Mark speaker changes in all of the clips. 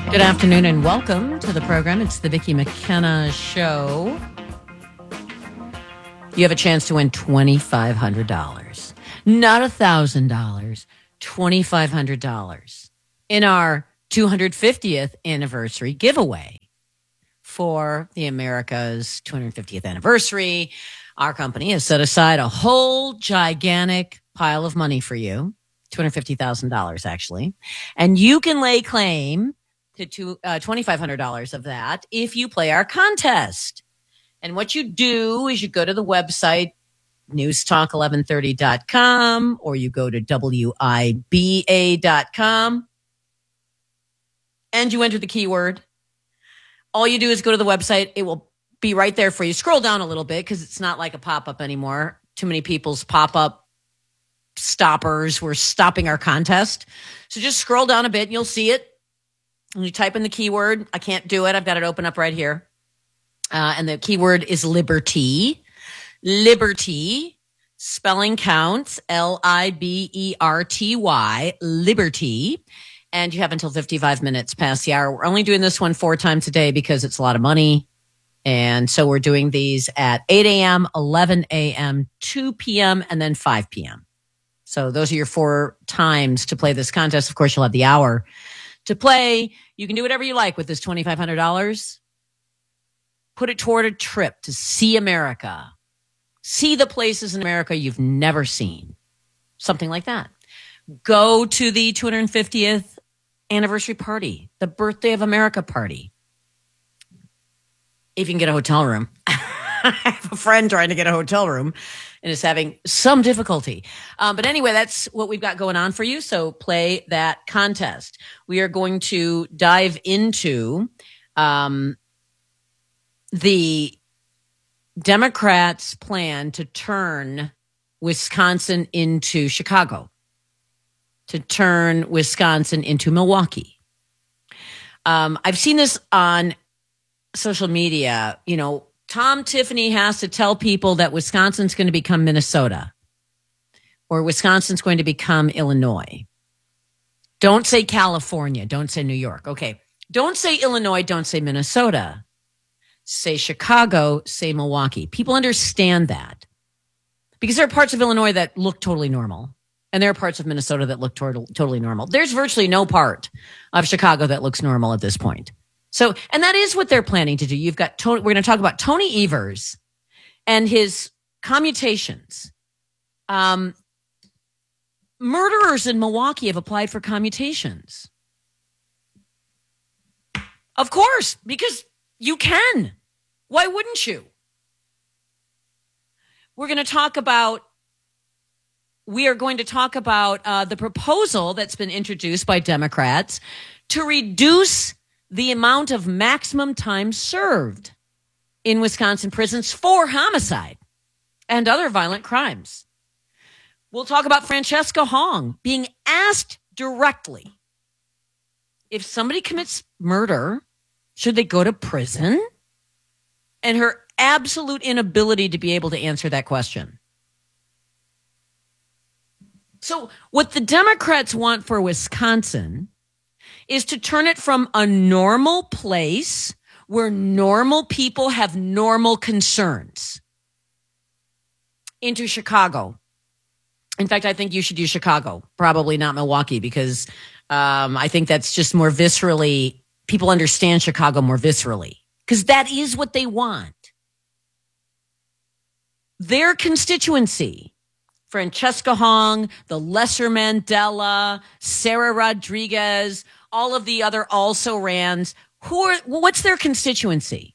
Speaker 1: Good afternoon and welcome to the program. It's the Vicki McKenna Show. You have a chance to win $2,500. Not $1,000, $2,500 in our 250th anniversary giveaway for the America's 250th anniversary. Our company has set aside a whole gigantic pile of money for you, $250,000 actually, and you can lay claim to $2,500 of that if you play our contest. And what you do is you go to the website, newstalk1130.com, or you go to WIBA.com, and you enter the keyword. All you do is go to the website. It will be right there for you. Scroll down a little bit because it's not like a pop-up anymore. Too many people's pop-up stoppers were stopping our contest. So just scroll down a bit and you'll see it. And you type in the keyword. I can't do it. I've got it open up right here. And the keyword is liberty. Liberty. Spelling counts. Liberty. Liberty. And you have until 55 minutes past the hour. We're only doing this one 4 times a day because it's a lot of money. And so we're doing these at 8 a.m., 11 a.m., 2 p.m., and then 5 p.m. So those are your 4 times to play this contest. Of course, you'll have the hour to play. You can do whatever you like with this $2,500. Put it toward a trip to see America. See the places in America you've never seen. Something like that. Go to the 250th anniversary party, the Birthday of America party. If you can get a hotel room. I have a friend trying to get a hotel room and is having some difficulty. But anyway, that's what we've got going on for you. So play that contest. We are going to dive into the Democrats' plan to turn Wisconsin into Chicago, to turn Wisconsin into Milwaukee. I've seen this on social media. You know, Tom Tiffany has to tell people that Wisconsin's going to become Minnesota or Wisconsin's going to become Illinois. Don't say California. Don't say New York. Okay. Don't say Illinois. Don't say Minnesota. Say Chicago. Say Milwaukee. People understand that because there are parts of Illinois that look totally normal. And there are parts of Minnesota that look totally normal. There's virtually no part of Chicago that looks normal at this point. So, and that is what they're planning to do. You've got Tony, we're going to talk about Tony Evers and his commutations. Murderers in Milwaukee have applied for commutations. Of course, because you can. Why wouldn't you? We are going to talk about the proposal that's been introduced by Democrats to reduce the amount of maximum time served in Wisconsin prisons for homicide and other violent crimes. We'll talk about Francesca Hong being asked directly, if somebody commits murder, should they go to prison? And her absolute inability to be able to answer that question. So what the Democrats want for Wisconsin is to turn it from a normal place where normal people have normal concerns into Chicago. In fact, I think you should use Chicago, probably not Milwaukee, because I think that's just more viscerally, people understand Chicago more viscerally, because that is what they want. Their constituency, Francesca Hong, the Lesser Mandela, Sarah Rodriguez, all of the other also-rans, what's their constituency?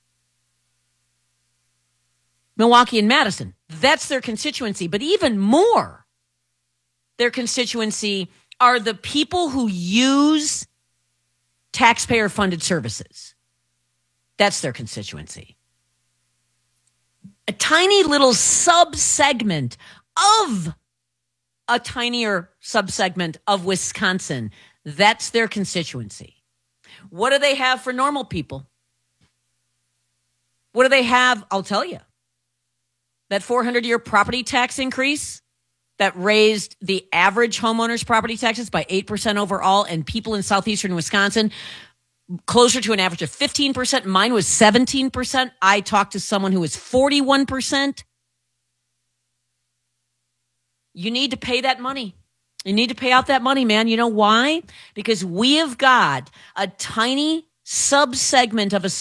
Speaker 1: Milwaukee and Madison. That's their constituency. But even more, their constituency are the people who use taxpayer-funded services. That's their constituency. A tiny little sub-segment of a tinier subsegment of Wisconsin. That's their constituency. What do they have for normal people? What do they have? I'll tell you. That 400-year property tax increase that raised the average homeowner's property taxes by 8% overall, and people in southeastern Wisconsin closer to an average of 15%. Mine was 17%. I talked to someone who was 41%. You need to pay that money. You need to pay out that money, man. You know why? Because we have got a tiny subsegment of a